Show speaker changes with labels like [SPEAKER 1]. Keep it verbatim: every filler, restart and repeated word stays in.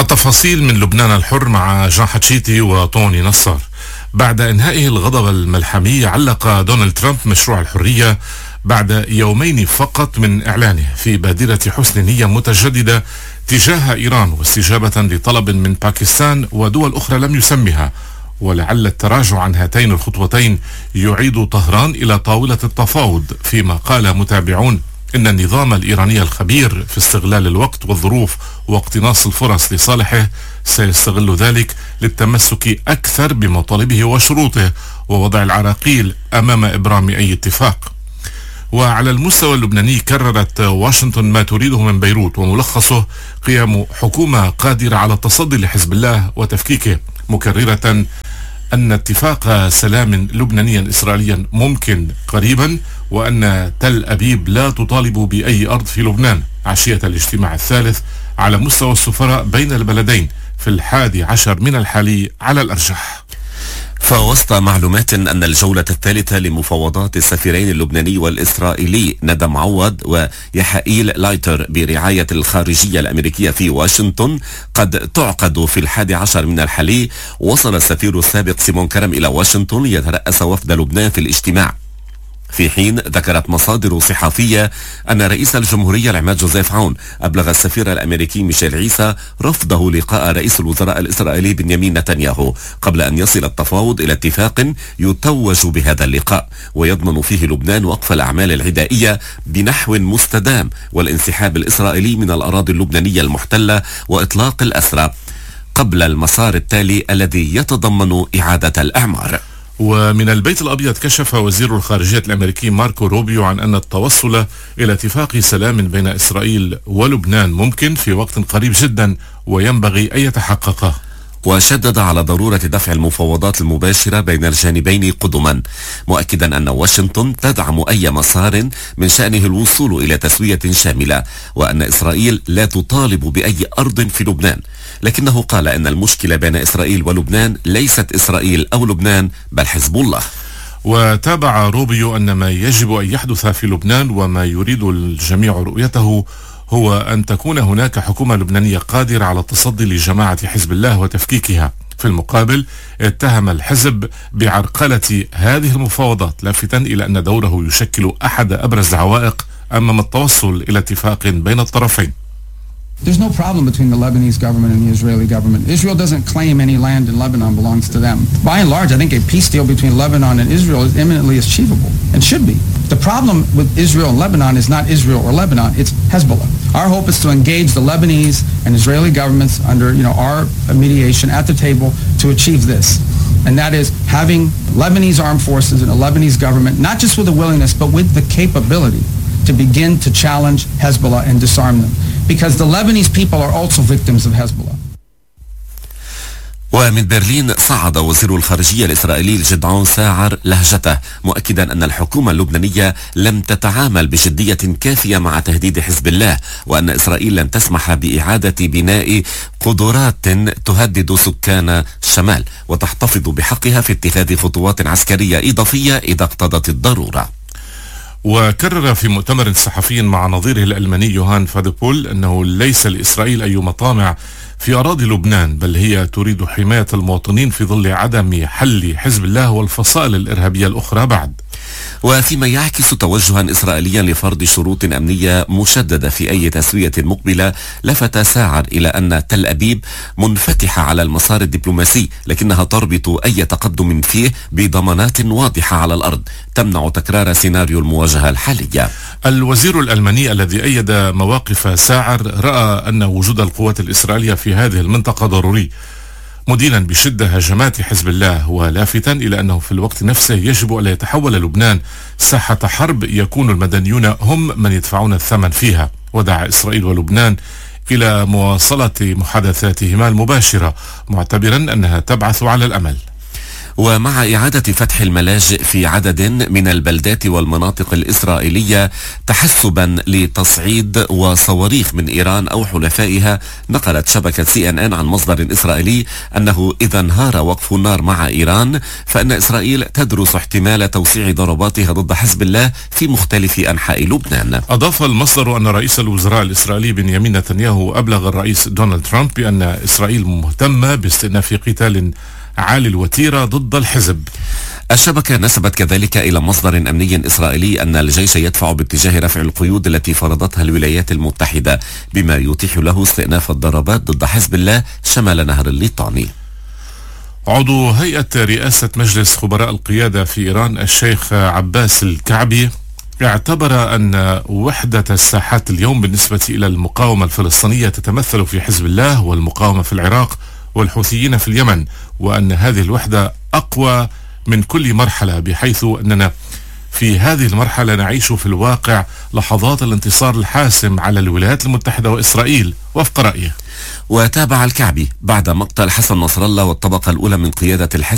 [SPEAKER 1] التفاصيل من لبنان الحر مع جان حتشيتي وطوني نصار. بعد إنهائه الغضب الملحمي، علق دونالد ترامب مشروع الحرية بعد يومين فقط من إعلانه في بادرة حسن نية متجددة تجاه إيران، واستجابة لطلب من باكستان ودول أخرى لم يسمها. ولعل التراجع عن هاتين الخطوتين يعيد طهران إلى طاولة التفاوض، فيما قال متابعون إن النظام الإيراني الخبير في استغلال الوقت والظروف واقتناص الفرص لصالحه سيستغل ذلك للتمسك أكثر بمطالبه وشروطه ووضع العراقيل أمام إبرام أي اتفاق. وعلى المستوى اللبناني، كررت واشنطن ما تريده من بيروت، وملخصه قيام حكومة قادرة على التصدي لحزب الله وتفكيكه، مكررة أن اتفاق سلام لبنانيا إسرائيليا ممكن قريبا، وأن تل أبيب لا تطالب بأي أرض في لبنان، عشية الاجتماع الثالث على مستوى السفراء بين البلدين في الحادي عشر من الحالي على الأرجح.
[SPEAKER 2] فوسط معلومات أن الجولة الثالثة لمفاوضات السفيرين اللبناني والإسرائيلي ندى معوض ويحائيل لايتر برعاية الخارجية الأمريكية في واشنطن قد تعقد في الحادي عشر من الحالي، وصل السفير السابق سيمون كرم إلى واشنطن ليترأس وفد لبنان في الاجتماع، في حين ذكرت مصادر صحفية أن رئيس الجمهورية العماد جوزيف عون أبلغ السفير الأمريكي ميشيل عيسى رفضه لقاء رئيس الوزراء الإسرائيلي بنيامين نتنياهو قبل أن يصل التفاوض إلى اتفاق يتوج بهذا اللقاء، ويضمن فيه لبنان وقف الأعمال العدائية بنحو مستدام والانسحاب الإسرائيلي من الأراضي اللبنانية المحتلة وإطلاق الأسرى قبل المسار التالي الذي يتضمن إعادة الأعمار.
[SPEAKER 1] ومن البيت الأبيض، كشف وزير الخارجية الأمريكي ماركو روبيو عن أن التوصل إلى اتفاق سلام بين إسرائيل ولبنان ممكن في وقت قريب جدا وينبغي أن يتحقق.
[SPEAKER 2] وشدد على ضرورة دفع المفاوضات المباشرة بين الجانبين قدما، مؤكدا أن واشنطن تدعم أي مسار من شأنه الوصول إلى تسوية شاملة، وأن إسرائيل لا تطالب بأي أرض في لبنان، لكنه قال أن المشكلة بين إسرائيل ولبنان ليست إسرائيل أو لبنان بل حزب الله.
[SPEAKER 1] وتابع روبيو أن ما يجب أن يحدث في لبنان وما يريد الجميع رؤيته هو أن تكون هناك حكومة لبنانية قادرة على التصدي لجماعة حزب الله وتفكيكها. في المقابل، اتهم الحزب بعرقلة هذه المفاوضات، لافتا إلى أن دوره يشكل أحد أبرز العوائق أمام التوصل إلى اتفاق بين الطرفين.
[SPEAKER 3] There's no problem between the Lebanese government and the Israeli government. Israel doesn't claim any land in Lebanon belongs to them. By and large, I think a peace deal between Lebanon and Israel is imminently achievable and should be. The problem with Israel and Lebanon is not Israel or Lebanon, it's Hezbollah. Our hope is to engage the Lebanese and Israeli governments under, you know, our mediation at the table to achieve this. And that is having Lebanese armed forces and a Lebanese government, not just with the willingness, but with the capability to begin to challenge Hezbollah and disarm them. Because the Lebanese people are also victims of Hezbollah.
[SPEAKER 2] ومن برلين صعد وزير الخارجية الإسرائيلي جدعون ساعر لهجته، مؤكدا أن الحكومة اللبنانية لم تتعامل بجدية كافية مع تهديد حزب الله، وأن إسرائيل لن تسمح بإعادة بناء قدرات تهدد سكان الشمال، وتحتفظ بحقها في اتخاذ خطوات عسكرية إضافية إذا اقتضت الضرورة.
[SPEAKER 1] وكرر في مؤتمر صحفي مع نظيره الألماني يوهان فاديبول أنه ليس لإسرائيل أي مطامع في أراضي لبنان، بل هي تريد حماية المواطنين في ظل عدم حل حزب الله والفصائل الإرهابية الأخرى بعد.
[SPEAKER 2] وفيما يعكس توجها إسرائيليا لفرض شروط أمنية مشددة في أي تسوية مقبلة، لفت ساعر إلى أن تل أبيب منفتحة على المسار الدبلوماسي، لكنها تربط أي تقدم فيه بضمانات واضحة على الأرض تمنع تكرار سيناريو المواجهة الحالية.
[SPEAKER 1] الوزير الألماني الذي أيد مواقف ساعر رأى أن وجود القوات الإسرائيلية في هذه المنطقة ضروري، مدينا بشدة هجمات حزب الله، ولافتا إلى أنه في الوقت نفسه يجب أن يتحول لبنان ساحة حرب يكون المدنيون هم من يدفعون الثمن فيها. ودعا إسرائيل ولبنان إلى مواصلة محادثاتهما المباشرة، معتبرا أنها تبعث على الأمل.
[SPEAKER 2] ومع إعادة فتح الملاجئ في عدد من البلدات والمناطق الإسرائيلية تحسبا لتصعيد وصواريخ من إيران أو حلفائها، نقلت شبكة سي إن إن عن مصدر إسرائيلي أنه إذا انهار وقف النار مع إيران فإن إسرائيل تدرس احتمال توسيع ضرباتها ضد حزب الله في مختلف أنحاء لبنان.
[SPEAKER 1] أضاف المصدر أن رئيس الوزراء الإسرائيلي بنيامين نتنياهو أبلغ الرئيس دونالد ترامب بأن إسرائيل مهتمة باستئناف قتال عالي الوتيرة ضد الحزب.
[SPEAKER 2] الشبكة نسبت كذلك إلى مصدر أمني إسرائيلي أن الجيش يدفع باتجاه رفع القيود التي فرضتها الولايات المتحدة بما يتيح له استئناف الضربات ضد حزب الله شمال نهر الليطاني.
[SPEAKER 1] عضو هيئة رئاسة مجلس خبراء القيادة في إيران الشيخ عباس الكعبي اعتبر أن وحدة الساحات اليوم بالنسبة إلى المقاومة الفلسطينية تتمثل في حزب الله والمقاومة في العراق والحوثيين في اليمن، وأن هذه الوحدة أقوى من كل مرحلة، بحيث أننا في هذه المرحلة نعيش في الواقع لحظات الانتصار الحاسم على الولايات المتحدة وإسرائيل وفق رأيه.
[SPEAKER 2] وتابع الكعبي بعد مقتل حسن نصر الله والطبقة الأولى من قيادة الحزب